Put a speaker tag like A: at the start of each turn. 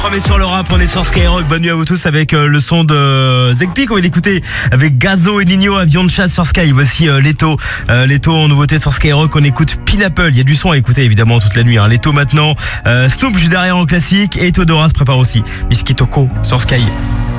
A: Mais sur le rap, on est sur Skyrock. Bonne nuit à vous tous avec le son de Zekpi qu'on vient d'écouter avec Gazo et Nino, avion de chasse sur Sky. Voici Leto. Leto en nouveauté sur Skyrock. On écoute Pineapple. Il y a du son à écouter évidemment toute la nuit. Leto maintenant. Snoop juste derrière en classique et Theodora se prépare aussi. Miskitoko sur Sky.